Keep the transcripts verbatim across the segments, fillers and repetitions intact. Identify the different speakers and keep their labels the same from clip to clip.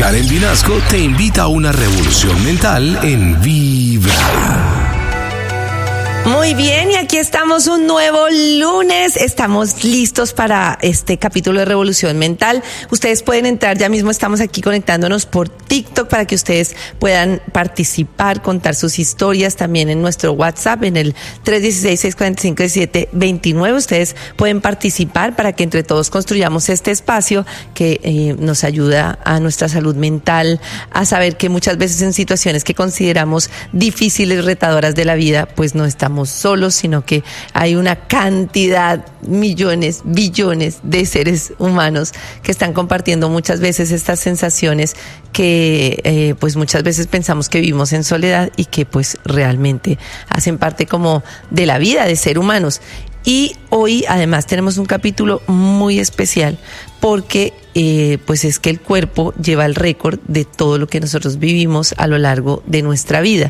Speaker 1: Karen Vinasco te invita a una revolución mental en Vibra.
Speaker 2: Muy bien, y aquí estamos un nuevo lunes. Estamos listos para este capítulo de Revolución Mental. Ustedes pueden entrar, ya mismo estamos aquí conectándonos por TikTok para que ustedes puedan participar, contar sus historias también en nuestro WhatsApp, en el tres uno seis, seis cuatro cinco, diecisiete veintinueve. Ustedes pueden participar para que entre todos construyamos este espacio que eh, nos ayuda a nuestra salud mental, a saber que muchas veces en situaciones que consideramos difíciles, retadoras de la vida, pues no estamos solos, sino que hay una cantidad, millones, billones de seres humanos que están compartiendo muchas veces estas sensaciones que eh, pues muchas veces pensamos que vivimos en soledad y que pues realmente hacen parte como de la vida de ser humanos. Y hoy además tenemos un capítulo muy especial porque eh, pues es que el cuerpo lleva el récord de todo lo que nosotros vivimos a lo largo de nuestra vida.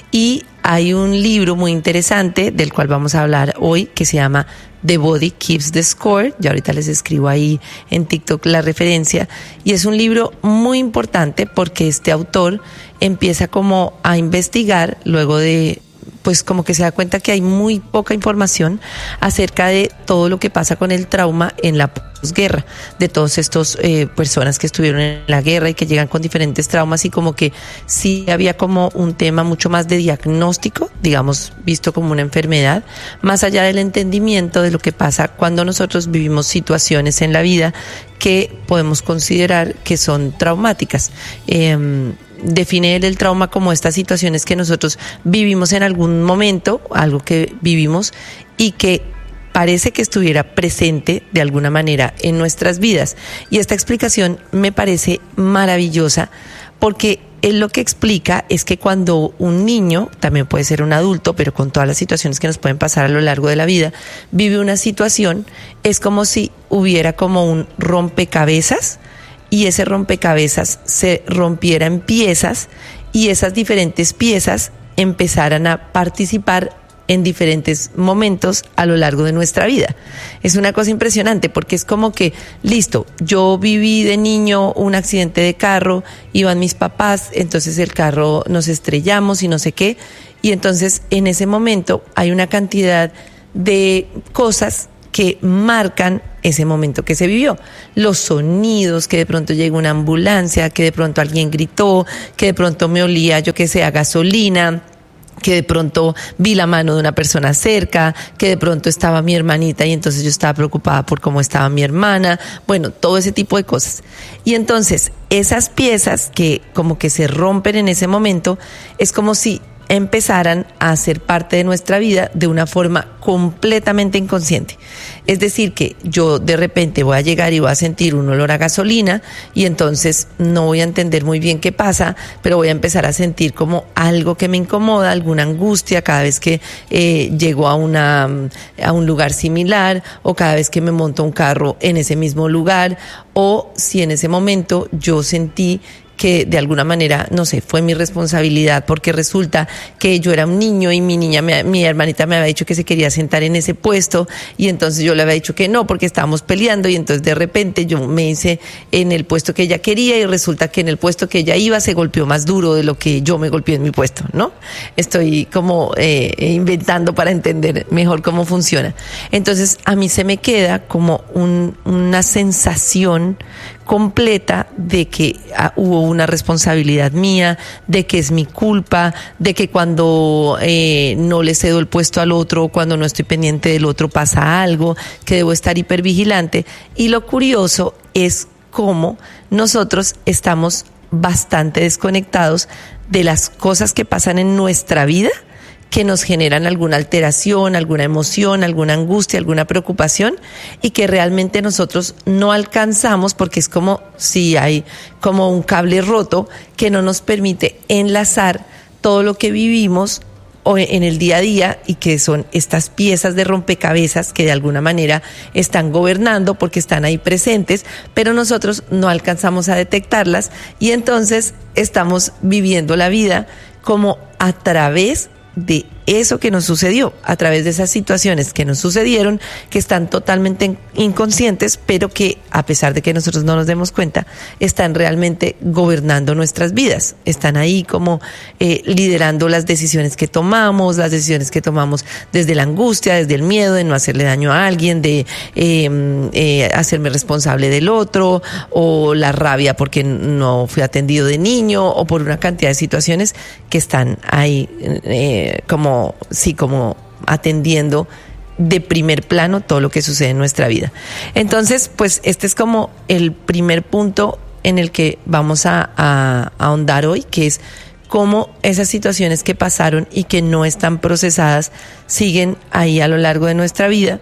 Speaker 2: Y hay un libro muy interesante del cual vamos a hablar hoy que se llama The Body Keeps the Score. Ya ahorita les escribo ahí en TikTok la referencia. Y es un libro muy importante porque este autor empieza como a investigar luego de... pues como que se da cuenta que hay muy poca información acerca de todo lo que pasa con el trauma en la posguerra, de todos estos eh, personas que estuvieron en la guerra y que llegan con diferentes traumas, y como que sí había como un tema mucho más de diagnóstico, digamos, visto como una enfermedad, más allá del entendimiento de lo que pasa cuando nosotros vivimos situaciones en la vida que podemos considerar que son traumáticas. Eh, Define el trauma como estas situaciones que nosotros vivimos en algún momento, algo que vivimos y que parece que estuviera presente de alguna manera en nuestras vidas. Y esta explicación me parece maravillosa porque él lo que explica es que cuando un niño, también puede ser un adulto, pero con todas las situaciones que nos pueden pasar a lo largo de la vida, vive una situación, es como si hubiera como un rompecabezas, y ese rompecabezas se rompiera en piezas y esas diferentes piezas empezaran a participar en diferentes momentos a lo largo de nuestra vida. Es una cosa impresionante porque es como que, listo, yo viví de niño un accidente de carro, iban mis papás, entonces el carro nos estrellamos y no sé qué, y entonces en ese momento hay una cantidad de cosas que marcan ese momento que se vivió. Los sonidos, que de pronto llegó una ambulancia, que de pronto alguien gritó, que de pronto me olía, yo que sé, a gasolina, que de pronto vi la mano de una persona cerca, que de pronto estaba mi hermanita y entonces yo estaba preocupada por cómo estaba mi hermana, bueno, todo ese tipo de cosas. Y entonces esas piezas que como que se rompen en ese momento, es como si empezaran a ser parte de nuestra vida de una forma completamente inconsciente. Es decir, que yo de repente voy a llegar y voy a sentir un olor a gasolina y entonces no voy a entender muy bien qué pasa, pero voy a empezar a sentir como algo que me incomoda, alguna angustia cada vez que eh, llego a, una, a un lugar similar, o cada vez que me monto un carro en ese mismo lugar, o si en ese momento yo sentí que de alguna manera, no sé, fue mi responsabilidad, porque resulta que yo era un niño y mi niña, me, mi hermanita me había dicho que se quería sentar en ese puesto y entonces yo le había dicho que no porque estábamos peleando, y entonces de repente yo me hice en el puesto que ella quería y resulta que en el puesto que ella iba se golpeó más duro de lo que yo me golpeé en mi puesto, ¿no? Estoy como eh, inventando para entender mejor cómo funciona. Entonces a mí se me queda como un, una sensación completa de que ah, hubo una responsabilidad mía, de que es mi culpa, de que cuando eh, no le cedo el puesto al otro, cuando no estoy pendiente del otro pasa algo, que debo estar hipervigilante. Y lo curioso es cómo nosotros estamos bastante desconectados de las cosas que pasan en nuestra vida, que nos generan alguna alteración, alguna emoción, alguna angustia, alguna preocupación, y que realmente nosotros no alcanzamos porque es como si hay como un cable roto que no nos permite enlazar todo lo que vivimos en el día a día, y que son estas piezas de rompecabezas que de alguna manera están gobernando porque están ahí presentes, pero nosotros no alcanzamos a detectarlas, y entonces estamos viviendo la vida como a través de eso que nos sucedió, a través de esas situaciones que nos sucedieron, que están totalmente inconscientes, pero que a pesar de que nosotros no nos demos cuenta, están realmente gobernando nuestras vidas, están ahí como eh, liderando las decisiones que tomamos, las decisiones que tomamos desde la angustia, desde el miedo de no hacerle daño a alguien, de eh, eh, hacerme responsable del otro, o la rabia porque no fui atendido de niño, o por una cantidad de situaciones que están ahí eh, como sí, como atendiendo de primer plano todo lo que sucede en nuestra vida. Entonces, pues este es como el primer punto en el que vamos a, a, a ahondar hoy, que es cómo esas situaciones que pasaron y que no están procesadas siguen ahí a lo largo de nuestra vida.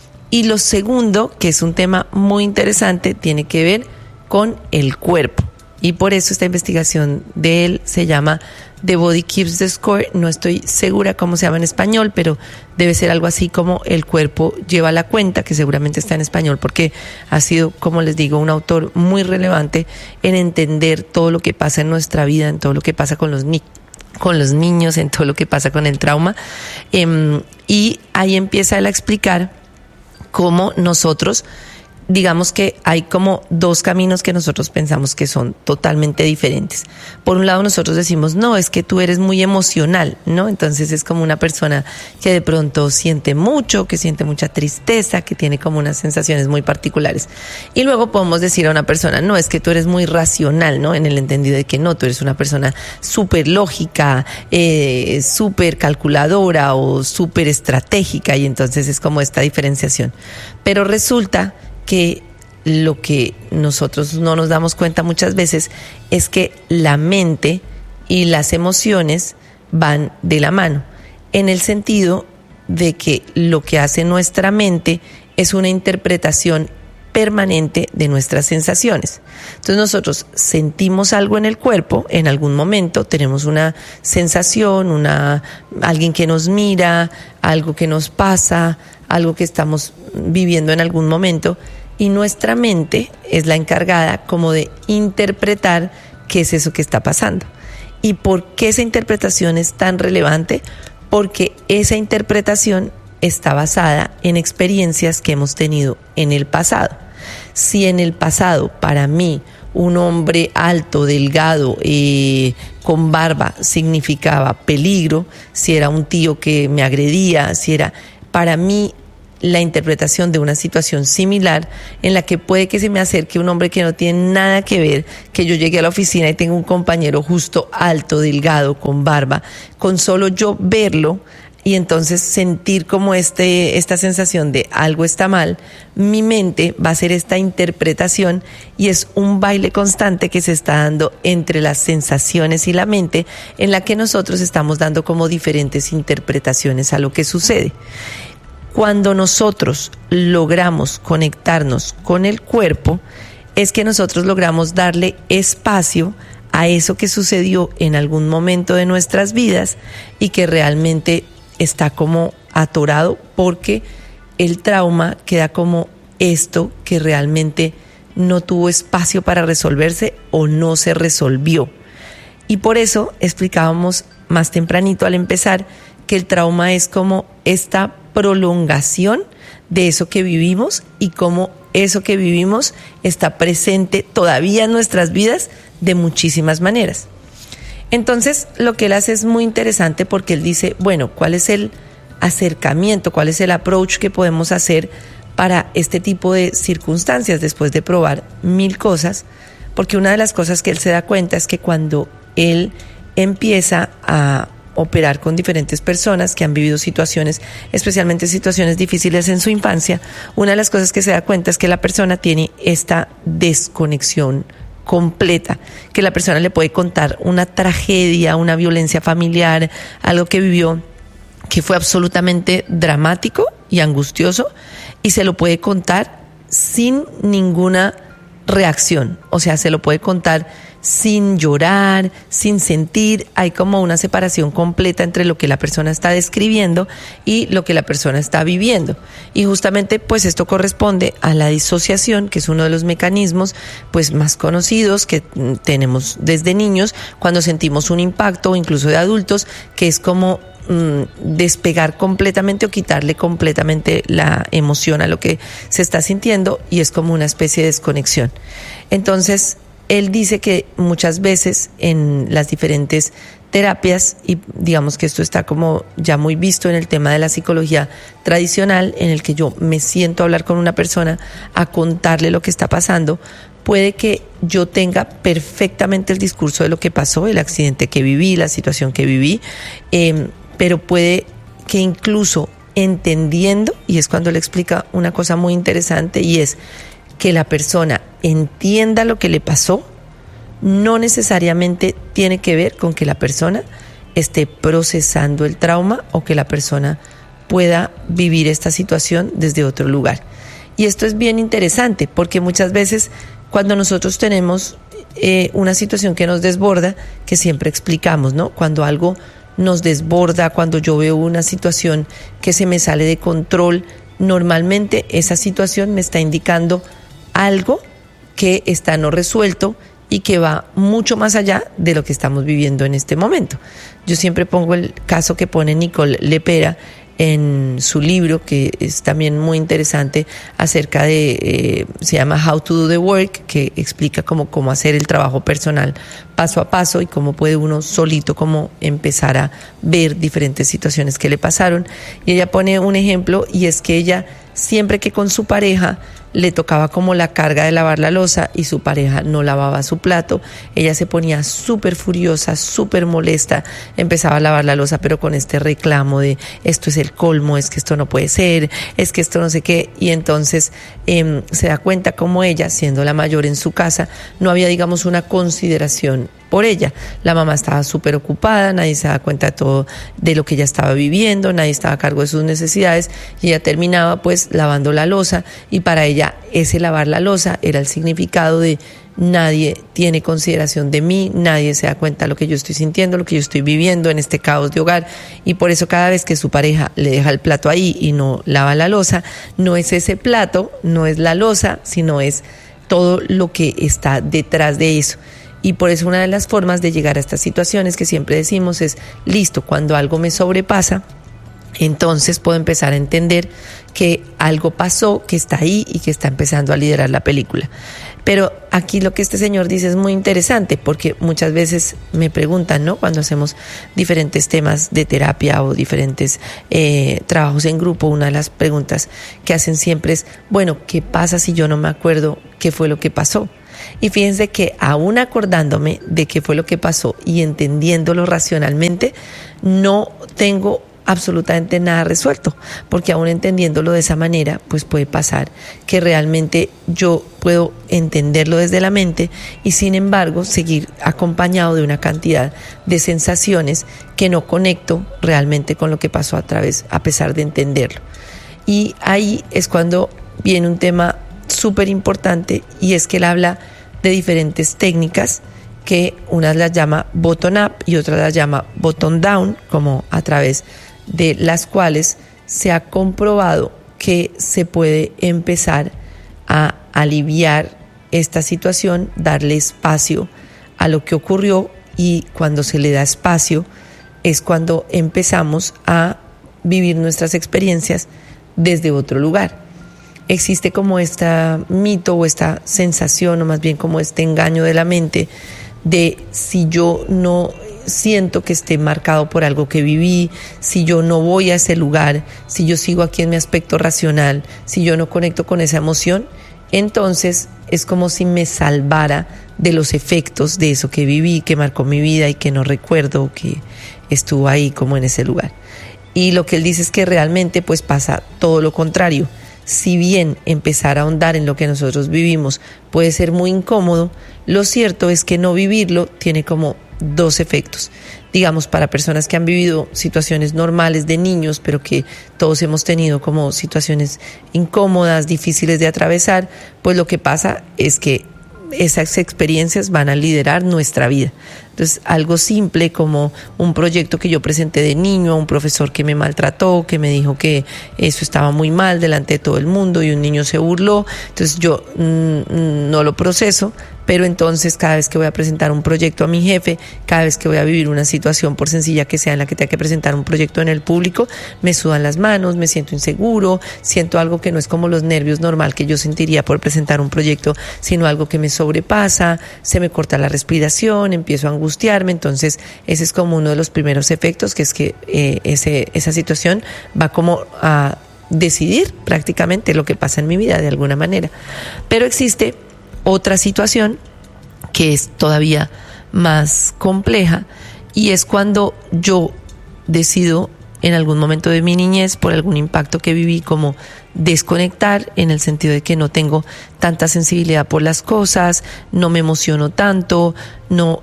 Speaker 2: Y lo segundo, que es un tema muy interesante, tiene que ver con el cuerpo. Y por eso esta investigación de él se llama The Body Keeps the Score. No estoy segura cómo se llama en español, pero debe ser algo así como El cuerpo lleva la cuenta, que seguramente está en español porque ha sido, como les digo, un autor muy relevante en entender todo lo que pasa en nuestra vida, en todo lo que pasa con los niños. con los niños, en todo lo que pasa con el trauma. Eh, y ahí empieza él a explicar cómo nosotros, digamos que hay como dos caminos que nosotros pensamos que son totalmente diferentes. Por un lado nosotros decimos, no, es que tú eres muy emocional, ¿no? Entonces es como una persona que de pronto siente mucho, que siente mucha tristeza, que tiene como unas sensaciones muy particulares. Y luego podemos decir a una persona, no, es que tú eres muy racional, ¿no? En el entendido de que no, tú eres una persona súper lógica, eh, súper calculadora o súper estratégica, y entonces es como esta diferenciación. Pero resulta que lo que nosotros no nos damos cuenta muchas veces es que la mente y las emociones van de la mano, en el sentido de que lo que hace nuestra mente es una interpretación permanente de nuestras sensaciones. Entonces nosotros sentimos algo en el cuerpo, en algún momento tenemos una sensación, una, alguien que nos mira, algo que nos pasa, algo que estamos viviendo en algún momento, y nuestra mente es la encargada como de interpretar qué es eso que está pasando. ¿Y por qué esa interpretación es tan relevante? Porque esa interpretación está basada en experiencias que hemos tenido en el pasado. Si en el pasado, para mí, un hombre alto, delgado, eh, con barba significaba peligro, si era un tío que me agredía, si era, para mí, la interpretación de una situación similar en la que puede que se me acerque un hombre que no tiene nada que ver, que yo llegue a la oficina y tengo un compañero justo alto, delgado, con barba, con solo yo verlo y entonces sentir como este, esta sensación de algo está mal, mi mente va a hacer esta interpretación y es un baile constante que se está dando entre las sensaciones y la mente, en la que nosotros estamos dando como diferentes interpretaciones a lo que sucede. Cuando nosotros logramos conectarnos con el cuerpo, es que nosotros logramos darle espacio a eso que sucedió en algún momento de nuestras vidas y que realmente está como atorado, porque el trauma queda como esto que realmente no tuvo espacio para resolverse o no se resolvió. Y por eso explicábamos más tempranito al empezar que el trauma es como esta prolongación de eso que vivimos y cómo eso que vivimos está presente todavía en nuestras vidas de muchísimas maneras. Entonces, lo que él hace es muy interesante porque él dice, bueno, ¿cuál es el acercamiento, cuál es el approach que podemos hacer para este tipo de circunstancias después de probar mil cosas? Porque una de las cosas que él se da cuenta es que cuando él empieza a operar con diferentes personas que han vivido situaciones, especialmente situaciones difíciles en su infancia, una de las cosas que se da cuenta es que la persona tiene esta desconexión completa, que la persona le puede contar una tragedia, una violencia familiar, algo que vivió que fue absolutamente dramático y angustioso, y se lo puede contar sin ninguna reacción, o sea, se lo puede contar sin llorar, sin sentir. Hay como una separación completa entre lo que la persona está describiendo y lo que la persona está viviendo. Y justamente pues esto corresponde a la disociación, que es uno de los mecanismos pues más conocidos que tenemos desde niños cuando sentimos un impacto, o incluso de adultos, que es como mm, despegar completamente o quitarle completamente la emoción a lo que se está sintiendo, y es como una especie de desconexión. Entonces, él dice que muchas veces en las diferentes terapias, y digamos que esto está como ya muy visto en el tema de la psicología tradicional, en el que yo me siento a hablar con una persona, a contarle lo que está pasando, puede que yo tenga perfectamente el discurso de lo que pasó, el accidente que viví, la situación que viví, eh, pero puede que incluso entendiendo, y es cuando le explica una cosa muy interesante, y es que la persona entienda lo que le pasó, no necesariamente tiene que ver con que la persona esté procesando el trauma o que la persona pueda vivir esta situación desde otro lugar. Y esto es bien interesante porque muchas veces cuando nosotros tenemos eh, una situación que nos desborda, que siempre explicamos, ¿no? Cuando algo nos desborda, cuando yo veo una situación que se me sale de control, normalmente esa situación me está indicando algo que está no resuelto y que va mucho más allá de lo que estamos viviendo en este momento. Yo siempre pongo el caso que pone Nicole Lepera en su libro, que es también muy interesante, acerca de, eh, se llama How to Do the Work, que explica cómo, cómo hacer el trabajo personal paso a paso y cómo puede uno solito como empezar a ver diferentes situaciones que le pasaron. Y ella pone un ejemplo, y es que ella siempre que con su pareja le tocaba como la carga de lavar la loza y su pareja no lavaba su plato, ella se ponía súper furiosa, súper molesta, empezaba a lavar la loza pero con este reclamo de esto es el colmo, es que esto no puede ser, es que esto no sé qué, y entonces eh, se da cuenta como ella, siendo la mayor en su casa, no había digamos una consideración por ella. La mamá estaba súper ocupada, nadie se da cuenta de todo de lo que ella estaba viviendo, nadie estaba a cargo de sus necesidades, y ella terminaba pues lavando la loza, y para ella ese lavar la loza era el significado de nadie tiene consideración de mí, nadie se da cuenta de lo que yo estoy sintiendo, lo que yo estoy viviendo en este caos de hogar, y por eso cada vez que su pareja le deja el plato ahí y no lava la loza, no es ese plato, no es la loza, sino es todo lo que está detrás de eso. Y por eso una de las formas de llegar a estas situaciones que siempre decimos es, listo, cuando algo me sobrepasa, entonces puedo empezar a entender que algo pasó, que está ahí y que está empezando a liderar la película. Pero aquí lo que este señor dice es muy interesante, porque muchas veces me preguntan, ¿no? Cuando hacemos diferentes temas de terapia o diferentes eh, trabajos en grupo, una de las preguntas que hacen siempre es, bueno, ¿qué pasa si yo no me acuerdo qué fue lo que pasó? Y fíjense que aún acordándome de qué fue lo que pasó y entendiéndolo racionalmente, no tengo absolutamente nada resuelto, porque aún entendiéndolo de esa manera, pues puede pasar que realmente yo puedo entenderlo desde la mente y sin embargo seguir acompañado de una cantidad de sensaciones que no conecto realmente con lo que pasó a través, a pesar de entenderlo. Y ahí es cuando viene un tema súper importante, y es que él habla de diferentes técnicas que unas las llama bottom up y otras las llama bottom down, como a través de las cuales se ha comprobado que se puede empezar a aliviar esta situación, darle espacio a lo que ocurrió, y cuando se le da espacio es cuando empezamos a vivir nuestras experiencias desde otro lugar. Existe como este mito o esta sensación, o más bien como este engaño de la mente, de si yo no siento que esté marcado por algo que viví, si yo no voy a ese lugar, si yo sigo aquí en mi aspecto racional, si yo no conecto con esa emoción, entonces es como si me salvara de los efectos de eso que viví, que marcó mi vida y que no recuerdo, que estuvo ahí como en ese lugar. Y lo que él dice es que realmente pues pasa todo lo contrario. Si bien empezar a ahondar en lo que nosotros vivimos puede ser muy incómodo, lo cierto es que no vivirlo tiene como dos efectos. Digamos, para personas que han vivido situaciones normales de niños, pero que todos hemos tenido como situaciones incómodas, difíciles de atravesar, pues lo que pasa es que esas experiencias van a liderar nuestra vida, Entonces, algo simple como un proyecto que yo presenté de niño a un profesor que me maltrató, que me dijo que eso estaba muy mal delante de todo el mundo y un niño se burló. Entonces, yo mmm, no lo proceso, pero entonces cada vez que voy a presentar un proyecto a mi jefe, cada vez que voy a vivir una situación, por sencilla que sea, en la que tenga que presentar un proyecto en el público, me sudan las manos, me siento inseguro, siento algo que no es como los nervios normal que yo sentiría por presentar un proyecto, sino algo que me sobrepasa, se me corta la respiración, empiezo a angustiarme. Entonces ese es como uno de los primeros efectos, que es que eh, ese, esa situación va como a decidir prácticamente lo que pasa en mi vida de alguna manera. Pero existe otra situación que es todavía más compleja, y es cuando yo decido en algún momento de mi niñez, por algún impacto que viví, como desconectar, en el sentido de que no tengo tanta sensibilidad por las cosas, no me emociono tanto, no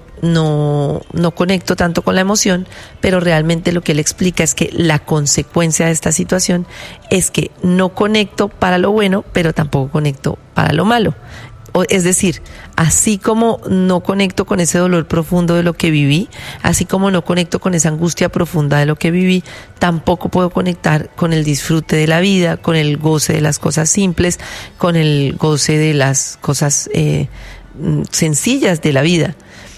Speaker 2: no no conecto tanto con la emoción, pero realmente lo que él explica es que la consecuencia de esta situación es que no conecto para lo bueno, pero tampoco conecto para lo malo. Es decir, así como no conecto con ese dolor profundo de lo que viví, así como no conecto con esa angustia profunda de lo que viví, tampoco puedo conectar con el disfrute de la vida, con el goce de las cosas simples, con el goce de las cosas eh, sencillas de la vida.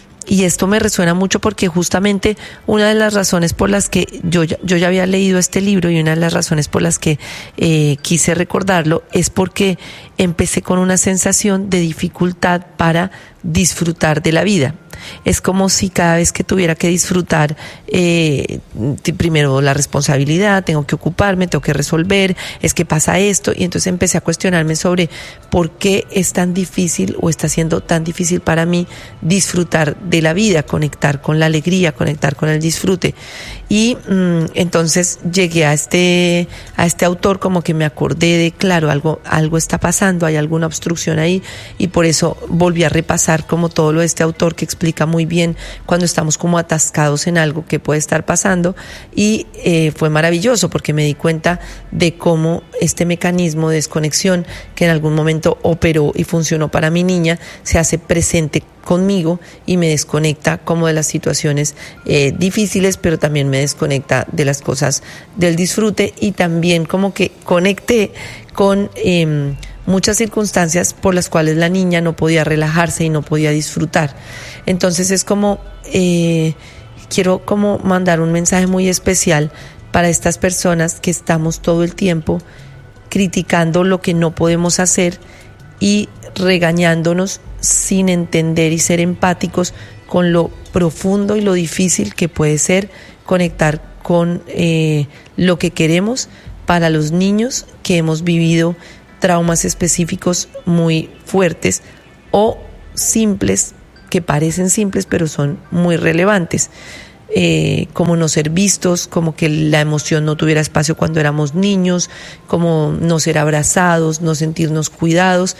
Speaker 2: Y esto me resuena mucho porque justamente una de las razones por las que yo ya, yo ya había leído este libro, y una de las razones por las que eh, quise recordarlo, es porque empecé con una sensación de dificultad para disfrutar de la vida. Es como si cada vez que tuviera que disfrutar, eh, primero la responsabilidad, tengo que ocuparme, tengo que resolver, es que pasa esto, y entonces empecé a cuestionarme sobre por qué es tan difícil o está siendo tan difícil para mí disfrutar de la vida, conectar con la alegría, conectar con el disfrute. Y mmm, entonces llegué a este, a este autor, como que me acordé de, claro, algo, algo está pasando, hay alguna obstrucción ahí, y por eso volví a repasar como todo lo de este autor, que explica muy bien cuando estamos como atascados en algo que puede estar pasando. Y eh, fue maravilloso porque me di cuenta de cómo este mecanismo de desconexión que en algún momento operó y funcionó para mi niña se hace presente conmigo y me desconecta como de las situaciones eh, difíciles, pero también me desconecta de las cosas del disfrute, y también como que conecté con eh, muchas circunstancias por las cuales la niña no podía relajarse y no podía disfrutar. Entonces es como, eh, quiero como mandar un mensaje muy especial para estas personas que estamos todo el tiempo criticando lo que no podemos hacer y regañándonos sin entender y ser empáticos con lo profundo y lo difícil que puede ser conectar con eh, lo que queremos para los niños que hemos vivido traumas específicos muy fuertes o simples, que parecen simples pero son muy relevantes, eh, como no ser vistos, como que la emoción no tuviera espacio cuando éramos niños, como no ser abrazados, no sentirnos cuidados.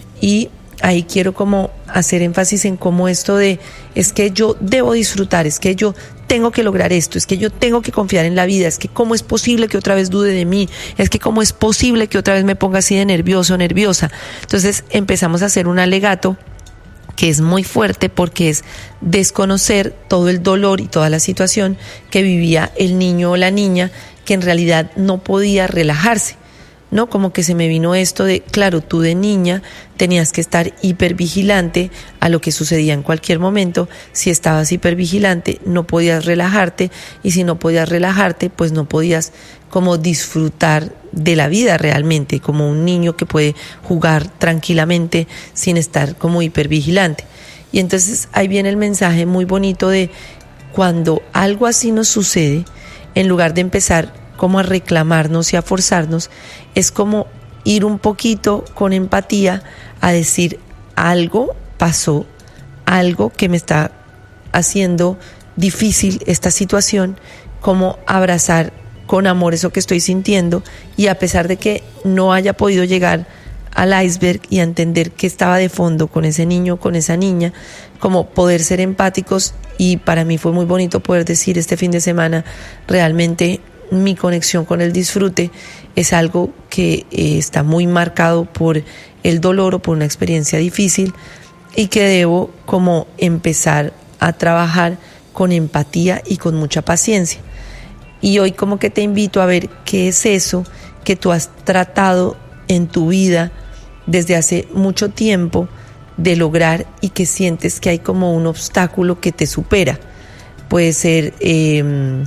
Speaker 2: Y ahí quiero como hacer énfasis en cómo esto de, es que yo debo disfrutar, es que yo tengo que lograr esto, es que yo tengo que confiar en la vida, es que cómo es posible que otra vez dude de mí, es que cómo es posible que otra vez me ponga así de nervioso o nerviosa. Entonces empezamos a hacer un alegato que es muy fuerte, porque es desconocer todo el dolor y toda la situación que vivía el niño o la niña, que en realidad no podía relajarse, ¿no? Como que se me vino esto de, claro, tú de niña tenías que estar hipervigilante a lo que sucedía en cualquier momento. Si estabas hipervigilante, no podías relajarte, y si no podías relajarte, pues no podías como disfrutar de la vida realmente, como un niño que puede jugar tranquilamente sin estar como hipervigilante. Y entonces ahí viene el mensaje muy bonito de, cuando algo así nos sucede, en lugar de empezar como a reclamarnos y a forzarnos, es como ir un poquito con empatía a decir, algo pasó, algo que me está haciendo difícil esta situación, como abrazar con amor eso que estoy sintiendo, y a pesar de que no haya podido llegar al iceberg y a entender qué estaba de fondo con ese niño, con esa niña, como poder ser empáticos. Y para mí fue muy bonito poder decir este fin de semana, realmente mi conexión con el disfrute es algo que eh, está muy marcado por el dolor o por una experiencia difícil, y que debo como empezar a trabajar con empatía y con mucha paciencia. Y hoy como que te invito a ver qué es eso que tú has tratado en tu vida desde hace mucho tiempo de lograr y que sientes que hay como un obstáculo que te supera. Puede ser eh,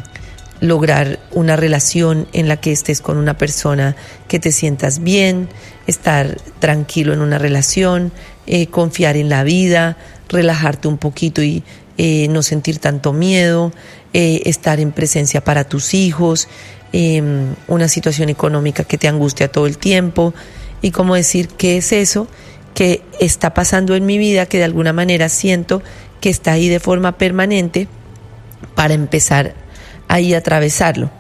Speaker 2: lograr una relación en la que estés con una persona que te sientas bien, estar tranquilo en una relación, eh, confiar en la vida, relajarte un poquito y eh, no sentir tanto miedo, eh, estar en presencia para tus hijos, eh, una situación económica que te angustia todo el tiempo. Y como decir, ¿qué es eso que está pasando en mi vida que de alguna manera siento que está ahí de forma permanente, para empezar ahí a atravesarlo?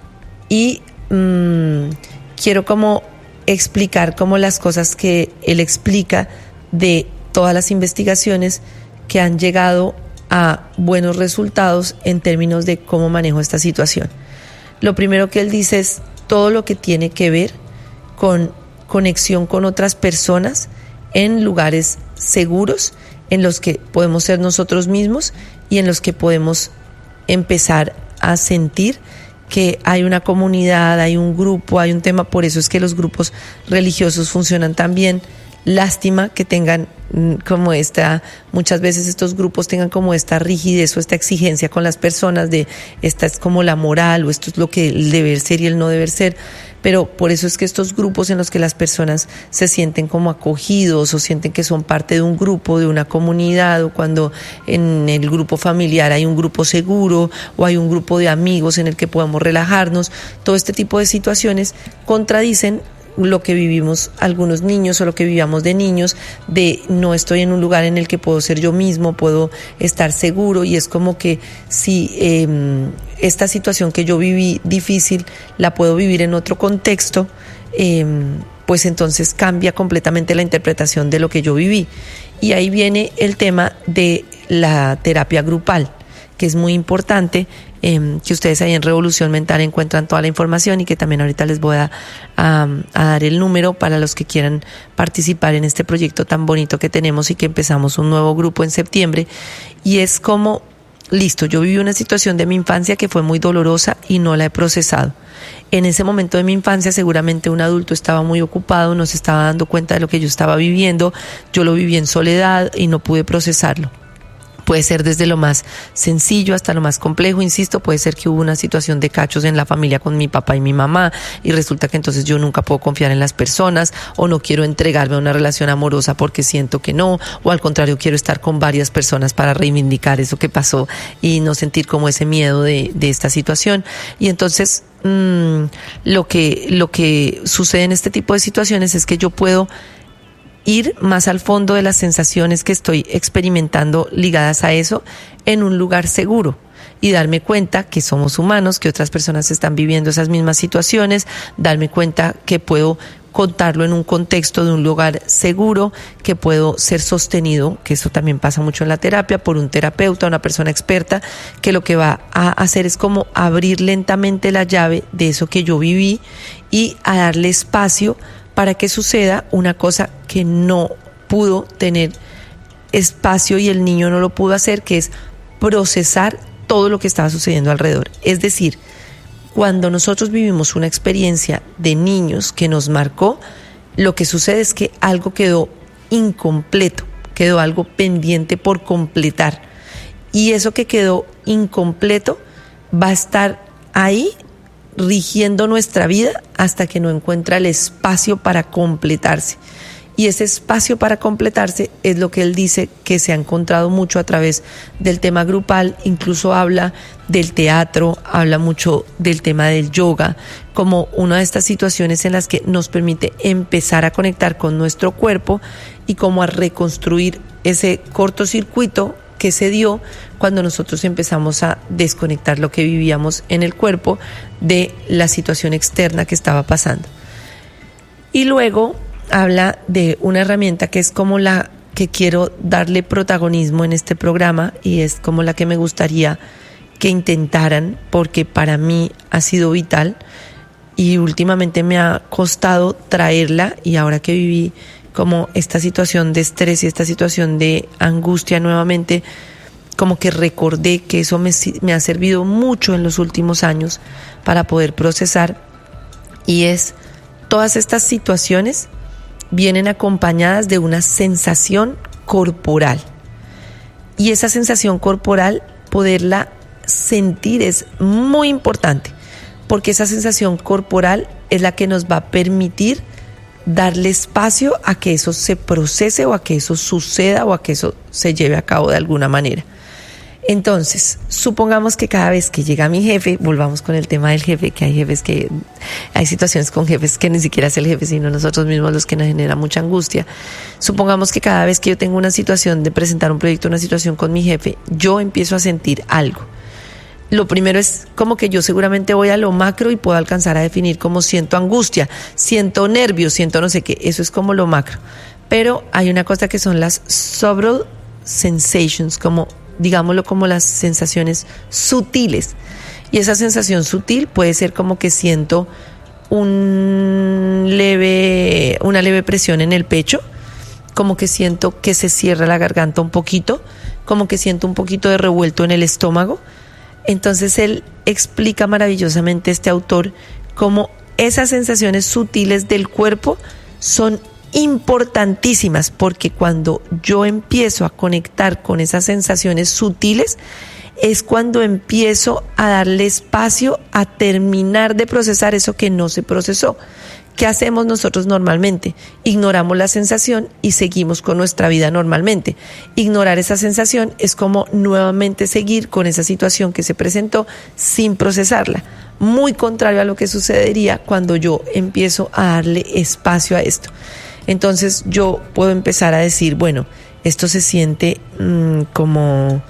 Speaker 2: Y mmm, quiero como explicar como las cosas que él explica de todas las investigaciones que han llegado a buenos resultados en términos de cómo manejo esta situación. Lo primero que él dice es todo lo que tiene que ver con conexión con otras personas en lugares seguros, en los que podemos ser nosotros mismos y en los que podemos empezar a sentir que hay una comunidad, hay un grupo, hay un tema. Por eso es que los grupos religiosos funcionan tan bien. Lástima que tengan como esta, muchas veces estos grupos tengan como esta rigidez o esta exigencia con las personas de esta es como la moral o esto es lo que el deber ser y el no deber ser. Pero por eso es que estos grupos en los que las personas se sienten como acogidos o sienten que son parte de un grupo, de una comunidad, o cuando en el grupo familiar hay un grupo seguro o hay un grupo de amigos en el que podemos relajarnos, todo este tipo de situaciones contradicen lo que vivimos algunos niños o lo que vivíamos de niños, de no estoy en un lugar en el que puedo ser yo mismo, puedo estar seguro. Y es como que si eh, esta situación que yo viví difícil la puedo vivir en otro contexto, eh, pues entonces cambia completamente la interpretación de lo que yo viví. Y ahí viene el tema de la terapia grupal, que es muy importante, eh, que ustedes ahí en Revolución Mental encuentran toda la información y que también ahorita les voy a, a, a dar el número para los que quieran participar en este proyecto tan bonito que tenemos y que empezamos un nuevo grupo en septiembre. Y es como, listo, yo viví una situación de mi infancia que fue muy dolorosa y no la he procesado. En ese momento de mi infancia seguramente un adulto estaba muy ocupado, no se estaba dando cuenta de lo que yo estaba viviendo, yo lo viví en soledad y no pude procesarlo. Puede ser desde lo más sencillo hasta lo más complejo, insisto, puede ser que hubo una situación de cachos en la familia con mi papá y mi mamá y resulta que entonces yo nunca puedo confiar en las personas o no quiero entregarme a una relación amorosa porque siento que no, o al contrario quiero estar con varias personas para reivindicar eso que pasó y no sentir como ese miedo de, de esta situación. Y entonces mmm, lo que, lo que sucede en este tipo de situaciones es que yo puedo ir más al fondo de las sensaciones que estoy experimentando ligadas a eso en un lugar seguro y darme cuenta que somos humanos, que otras personas están viviendo esas mismas situaciones, darme cuenta que puedo contarlo en un contexto de un lugar seguro, que puedo ser sostenido, que eso también pasa mucho en la terapia, por un terapeuta, una persona experta, que lo que va a hacer es como abrir lentamente la llave de eso que yo viví y a darle espacio para que suceda una cosa que no pudo tener espacio y el niño no lo pudo hacer, que es procesar todo lo que estaba sucediendo alrededor. Es decir, cuando nosotros vivimos una experiencia de niños que nos marcó, lo que sucede es que algo quedó incompleto, quedó algo pendiente por completar. Y eso que quedó incompleto va a estar ahí rigiendo nuestra vida hasta que no encuentra el espacio para completarse. Y ese espacio para completarse es lo que él dice que se ha encontrado mucho a través del tema grupal. Incluso habla del teatro, habla mucho del tema del yoga, como una de estas situaciones en las que nos permite empezar a conectar con nuestro cuerpo y como a reconstruir ese cortocircuito que se dio cuando nosotros empezamos a desconectar lo que vivíamos en el cuerpo de la situación externa que estaba pasando. Y luego habla de una herramienta que es como la que quiero darle protagonismo en este programa y es como la que me gustaría que intentaran, porque para mí ha sido vital y últimamente me ha costado traerla, y ahora que viví como esta situación de estrés y esta situación de angustia nuevamente, como que recordé que eso me, me ha servido mucho en los últimos años para poder procesar, y es, todas estas situaciones vienen acompañadas de una sensación corporal, y esa sensación corporal, poderla sentir es muy importante, porque esa sensación corporal es la que nos va a permitir darle espacio a que eso se procese o a que eso suceda o a que eso se lleve a cabo de alguna manera. Entonces, supongamos que cada vez que llega mi jefe, volvamos con el tema del jefe, que hay jefes que, hay situaciones con jefes que ni siquiera es el jefe, sino nosotros mismos los que nos genera mucha angustia. Supongamos que cada vez que yo tengo una situación de presentar un proyecto, una situación con mi jefe, yo empiezo a sentir algo. Lo primero es como que yo seguramente voy a lo macro y puedo alcanzar a definir cómo siento angustia, siento nervios, siento no sé qué, eso es como lo macro. Pero hay una cosa que son las subtle sensations, como digámoslo como las sensaciones sutiles. Y esa sensación sutil puede ser como que siento un leve, una leve presión en el pecho, como que siento que se cierra la garganta un poquito, como que siento un poquito de revuelto en el estómago. Entonces él explica maravillosamente, este autor, cómo esas sensaciones sutiles del cuerpo son importantísimas, porque cuando yo empiezo a conectar con esas sensaciones sutiles es cuando empiezo a darle espacio a terminar de procesar eso que no se procesó. ¿Qué hacemos nosotros normalmente? Ignoramos la sensación y seguimos con nuestra vida normalmente. Ignorar esa sensación es como nuevamente seguir con esa situación que se presentó sin procesarla. Muy contrario a lo que sucedería cuando yo empiezo a darle espacio a esto. Entonces yo puedo empezar a decir, bueno, esto se siente mmm, como,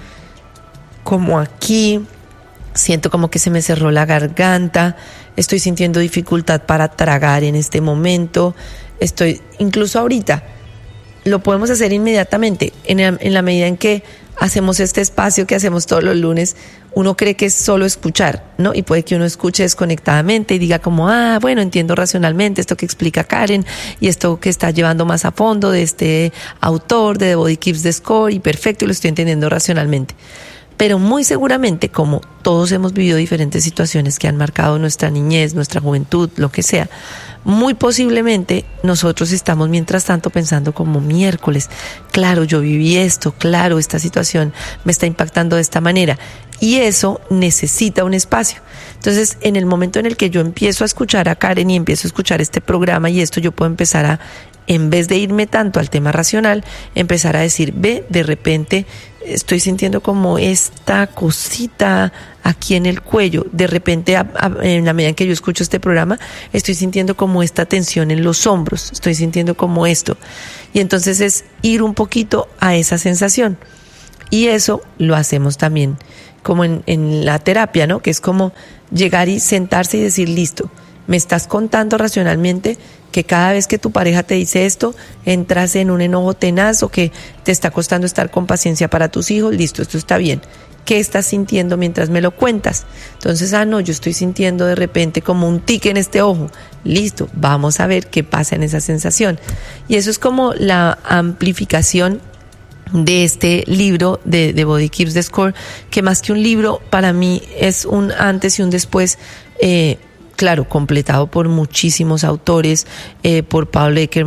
Speaker 2: como aquí, siento como que se me cerró la garganta, estoy sintiendo dificultad para tragar en este momento, estoy, incluso ahorita, lo podemos hacer inmediatamente, en, en la medida en que hacemos este espacio que hacemos todos los lunes. Uno cree que es solo escuchar, ¿no? Y puede que uno escuche desconectadamente y diga como, ah, bueno, entiendo racionalmente esto que explica Karen y esto que está llevando más a fondo de este autor, de The Body Keeps the Score, y perfecto, lo estoy entendiendo racionalmente. Pero muy seguramente, como todos hemos vivido diferentes situaciones que han marcado nuestra niñez, nuestra juventud, lo que sea, muy posiblemente nosotros estamos mientras tanto pensando como, miércoles, claro, yo viví esto, claro, esta situación me está impactando de esta manera, y eso necesita un espacio. Entonces, en el momento en el que yo empiezo a escuchar a Karen y empiezo a escuchar este programa y esto, yo puedo empezar a, en vez de irme tanto al tema racional, empezar a decir, ve, de repente estoy sintiendo como esta cosita aquí en el cuello, de repente a, a, en la medida en que yo escucho este programa, estoy sintiendo como esta tensión en los hombros, estoy sintiendo como esto, y entonces es ir un poquito a esa sensación. Y eso lo hacemos también como en, en la terapia, ¿no? Que es como llegar y sentarse y decir, listo, me estás contando racionalmente que cada vez que tu pareja te dice esto, entras en un enojo tenaz o que te está costando estar con paciencia para tus hijos. Listo, esto está bien. ¿Qué estás sintiendo mientras me lo cuentas? Entonces, ah, no, yo estoy sintiendo de repente como un tic en este ojo. Listo, vamos a ver qué pasa en esa sensación. Y eso es como la amplificación de este libro de, de Body Keeps the Score, que más que un libro, para mí es un antes y un después, eh, claro, completado por muchísimos autores, eh, por Paul Ekman,